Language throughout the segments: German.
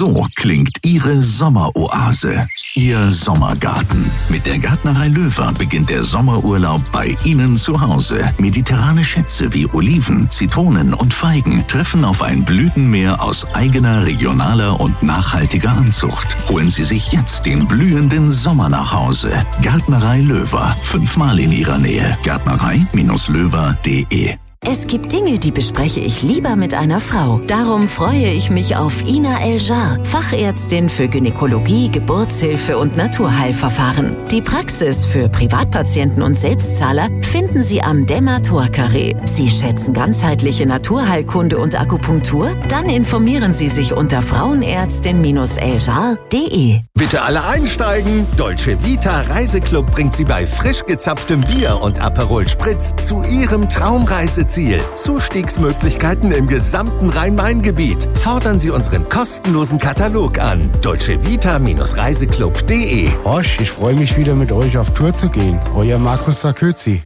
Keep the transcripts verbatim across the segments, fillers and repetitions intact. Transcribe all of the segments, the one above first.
So klingt Ihre Sommeroase, Ihr Sommergarten. Mit der Gärtnerei Löwer beginnt der Sommerurlaub bei Ihnen zu Hause. Mediterrane Schätze wie Oliven, Zitronen und Feigen treffen auf ein Blütenmeer aus eigener, regionaler und nachhaltiger Anzucht. Holen Sie sich jetzt den blühenden Sommer nach Hause. Gärtnerei Löwer, fünfmal in Ihrer Nähe. Gärtnerei Löwer punkt de. Es gibt Dinge, die bespreche ich lieber mit einer Frau. Darum freue ich mich auf Ina El-Jar, Fachärztin für Gynäkologie, Geburtshilfe und Naturheilverfahren. Die Praxis für Privatpatienten und Selbstzahler finden Sie am Dämmer-Tor-Carré. Sie schätzen ganzheitliche Naturheilkunde und Akupunktur? Dann informieren Sie sich unter frauenärztin eljar punkt de. Bitte alle einsteigen! Dolce Vita Reiseclub bringt Sie bei frisch gezapftem Bier und Aperol Spritz zu Ihrem Traumreiseziel. Zustiegsmöglichkeiten im gesamten Rhein-Main-Gebiet. Fordern Sie unseren kostenlosen Katalog an. dolce vita reiseclub punkt de. Horsch, ich freue mich wieder mit euch auf Tour zu gehen. Euer Markus Sarközy.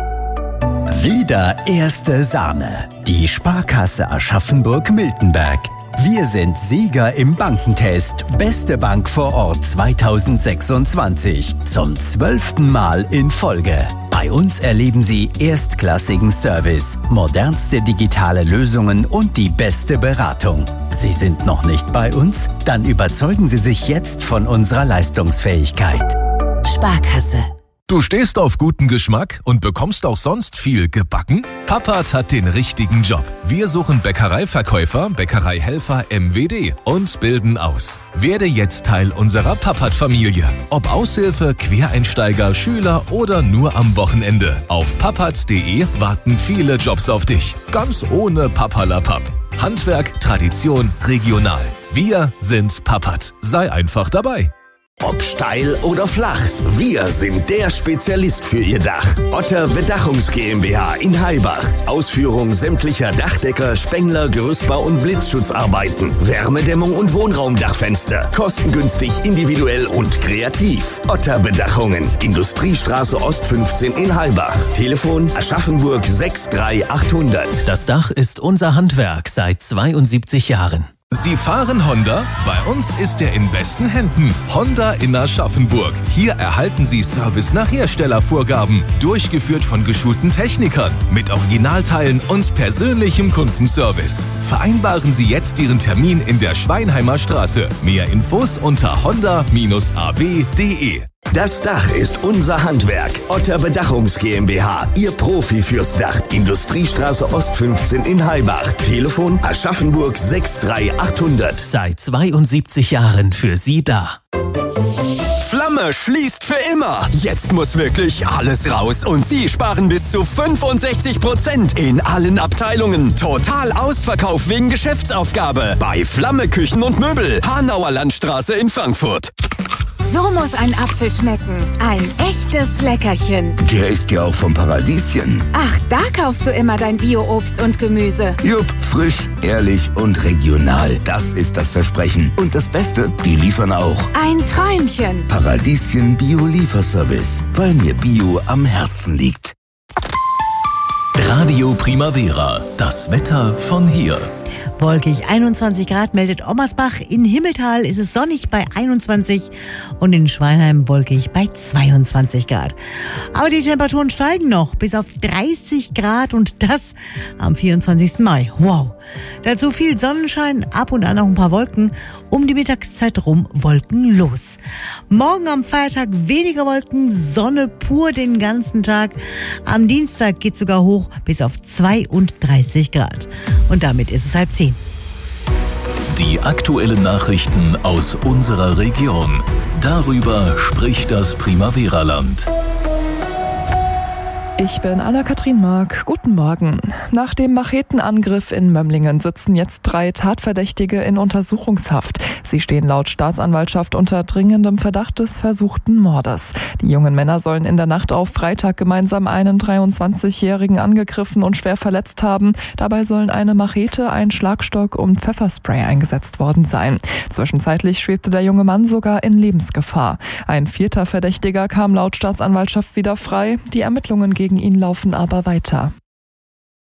Wieder erste Sahne. Die Sparkasse Aschaffenburg-Miltenberg. Wir sind Sieger im Bankentest. Beste Bank vor Ort zweitausendsechsundzwanzig. Zum zwölften Mal in Folge. Bei uns erleben Sie erstklassigen Service, modernste digitale Lösungen und die beste Beratung. Sie sind noch nicht bei uns? Dann überzeugen Sie sich jetzt von unserer Leistungsfähigkeit. Sparkasse. Du stehst auf guten Geschmack und bekommst auch sonst viel gebacken? Papert hat den richtigen Job. Wir suchen Bäckereiverkäufer, Bäckereihelfer M W D und bilden aus. Werde jetzt Teil unserer Papert-Familie. Ob Aushilfe, Quereinsteiger, Schüler oder nur am Wochenende. Auf papert punkt de warten viele Jobs auf dich. Ganz ohne Papperlapapp. Handwerk, Tradition, regional. Wir sind Papert. Sei einfach dabei. Ob steil oder flach, wir sind der Spezialist für Ihr Dach. Otter Bedachungs GmbH in Heilbach. Ausführung sämtlicher Dachdecker, Spengler, Gerüstbau und Blitzschutzarbeiten. Wärmedämmung und Wohnraumdachfenster. Kostengünstig, individuell und kreativ. Otter Bedachungen. Industriestraße Ost fünfzehn in Heilbach. Telefon Aschaffenburg sechs drei achthundert. Das Dach ist unser Handwerk seit zweiundsiebzig Jahren. Sie fahren Honda? Bei uns ist er in besten Händen. Honda in Aschaffenburg. Hier erhalten Sie Service nach Herstellervorgaben. Durchgeführt von geschulten Technikern. Mit Originalteilen und persönlichem Kundenservice. Vereinbaren Sie jetzt Ihren Termin in der Schweinheimer Straße. Mehr Infos unter honda a b punkt de. Das Dach ist unser Handwerk. Otter Bedachungs GmbH, Ihr Profi fürs Dach. Industriestraße Ost fünfzehn in Heilbach. Telefon Aschaffenburg sechs drei achthundert. Seit zweiundsiebzig Jahren für Sie da. Flamme schließt für immer. Jetzt muss wirklich alles raus und Sie sparen bis zu fünfundsechzig Prozent in allen Abteilungen. Total Ausverkauf wegen Geschäftsaufgabe. Bei Flamme Küchen und Möbel. Hanauer Landstraße in Frankfurt. So muss ein Apfel schmecken. Ein echtes Leckerchen. Der ist ja auch vom Paradieschen. Ach, da kaufst du immer dein Bio-Obst und Gemüse. Jupp, frisch, ehrlich und regional. Das ist das Versprechen. Und das Beste, die liefern auch. Ein Träumchen. Paradieschen Bio-Lieferservice, weil mir Bio am Herzen liegt. Radio Primavera. Das Wetter von hier. Wolkig einundzwanzig Grad meldet Ommersbach. In Himmeltal ist es sonnig bei einundzwanzig und in Schweinheim wolkig bei zweiundzwanzig Grad. Aber die Temperaturen steigen noch bis auf dreißig Grad und das am vierundzwanzigsten Mai. Wow! Dazu viel Sonnenschein, ab und an auch ein paar Wolken. Um die Mittagszeit rum wolkenlos. Morgen am Feiertag weniger Wolken, Sonne pur den ganzen Tag. Am Dienstag geht sogar hoch bis auf zweiunddreißig Grad. Und damit ist es halb zehn. Die aktuellen Nachrichten aus unserer Region. Darüber spricht das Primavera-Land. Ich bin Anna-Kathrin Mark. Guten Morgen. Nach dem Machetenangriff in Mömlingen sitzen jetzt drei Tatverdächtige in Untersuchungshaft. Sie stehen laut Staatsanwaltschaft unter dringendem Verdacht des versuchten Mordes. Die jungen Männer sollen in der Nacht auf Freitag gemeinsam einen dreiundzwanzigjährigen angegriffen und schwer verletzt haben. Dabei sollen eine Machete, ein Schlagstock und Pfefferspray eingesetzt worden sein. Zwischenzeitlich schwebte der junge Mann sogar in Lebensgefahr. Ein vierter Verdächtiger kam laut Staatsanwaltschaft wieder frei. Die Ermittlungen gegen ihn laufen aber weiter.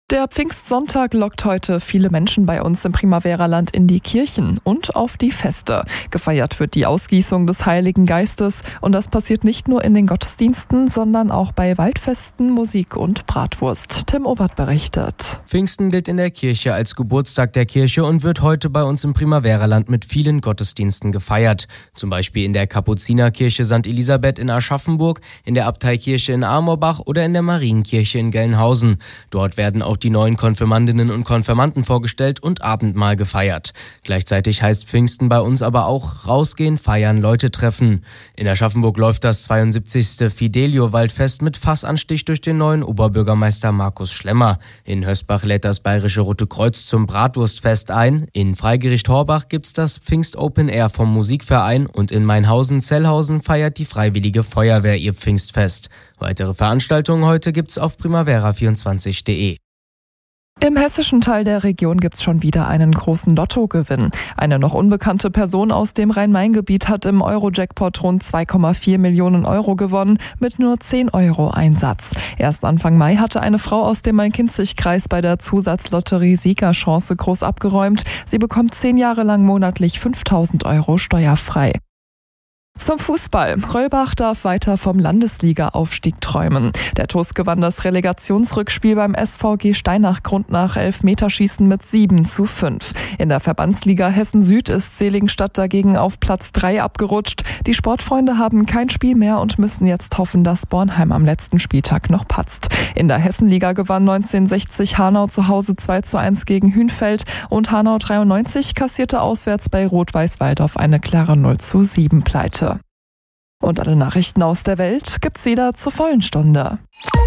Der Pfingstsonntag lockt heute viele Menschen bei uns im Primavera-Land in die Kirchen und auf die Feste. Gefeiert wird die Ausgießung des Heiligen Geistes und das passiert nicht nur in den Gottesdiensten, sondern auch bei Waldfesten, Musik und Bratwurst. Tim Obert berichtet. Pfingsten gilt in der Kirche als Geburtstag der Kirche und wird heute bei uns im Primavera-Land mit vielen Gottesdiensten gefeiert. Zum Beispiel in der Kapuzinerkirche Sankt Elisabeth in Aschaffenburg, in der Abteikirche in Amorbach oder in der Marienkirche in Gelnhausen. Dort werden auch die neuen Konfirmandinnen und Konfirmanden vorgestellt und Abendmahl gefeiert. Gleichzeitig heißt Pfingsten bei uns aber auch rausgehen, feiern, Leute treffen. In Aschaffenburg läuft das zweiundsiebzigste Fidelio-Waldfest mit Fassanstich durch den neuen Oberbürgermeister Markus Schlemmer. In Hösbach lädt das Bayerische Rote Kreuz zum Bratwurstfest ein. In Freigericht Horbach gibt's das Pfingst Open Air vom Musikverein und in Mainhausen-Zellhausen feiert die Freiwillige Feuerwehr ihr Pfingstfest. Weitere Veranstaltungen heute gibt's auf primavera vierundzwanzig punkt de. Im hessischen Teil der Region gibt's schon wieder einen großen Lottogewinn. Eine noch unbekannte Person aus dem Rhein-Main-Gebiet hat im Euro-Jackpot rund zwei Komma vier Millionen Euro gewonnen mit nur zehn Euro Einsatz. Erst Anfang Mai hatte eine Frau aus dem Main-Kinzig-Kreis bei der Zusatzlotterie Siegerchance groß abgeräumt. Sie bekommt zehn Jahre lang monatlich fünftausend Euro steuerfrei. Zum Fußball. Röllbach darf weiter vom Landesliga-Aufstieg träumen. Der T U S gewann das Relegationsrückspiel beim S V G Steinach-Grund nach Elfmeterschießen mit sieben zu fünf. In der Verbandsliga Hessen-Süd ist Seligenstadt dagegen auf Platz drei abgerutscht. Die Sportfreunde haben kein Spiel mehr und müssen jetzt hoffen, dass Bornheim am letzten Spieltag noch patzt. In der Hessenliga gewann neunzehnhundertsechzig Hanau zu Hause zwei zu eins gegen Hünfeld und Hanau dreiundneunzig kassierte auswärts bei Rot-Weiß Waldorf eine klare null zu sieben Pleite. Und alle Nachrichten aus der Welt gibt's wieder zur vollen Stunde.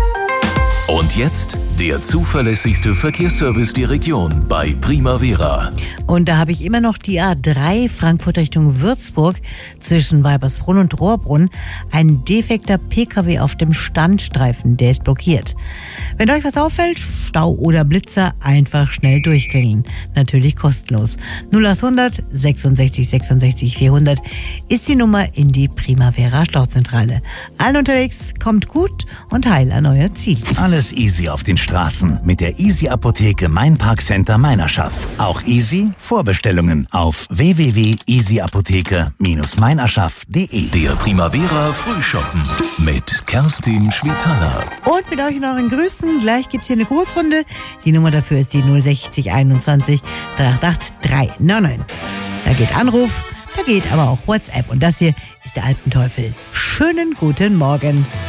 Und jetzt der zuverlässigste Verkehrsservice der Region bei Primavera. Und da habe ich immer noch die A drei Frankfurt Richtung Würzburg zwischen Weibersbrunn und Rohrbrunn. Ein defekter Pkw auf dem Standstreifen, der ist blockiert. Wenn euch was auffällt, Stau oder Blitzer, einfach schnell durchklingeln. Natürlich kostenlos. null acht hundert sechsundsechzig sechsundsechzig vierhundert ist die Nummer in die Primavera Stauzentrale. Allen unterwegs, kommt gut und heil an euer Ziel. Alles easy auf den Straßen mit der Easy Apotheke Mainpark Center Meinerschaft. Auch easy Vorbestellungen auf w w w punkt easy apotheke Bindestrich meinerschaft punkt de. Der Primavera Frühschoppen mit Kerstin Schwitaler. Und mit euch in euren Grüßen. Gleich gibt's hier eine Großrunde. Die Nummer dafür ist die null sechzig einundzwanzig drei acht acht drei neun neun. Da geht Anruf, da geht aber auch WhatsApp. Und das hier ist der Alpenteufel. Schönen guten Morgen.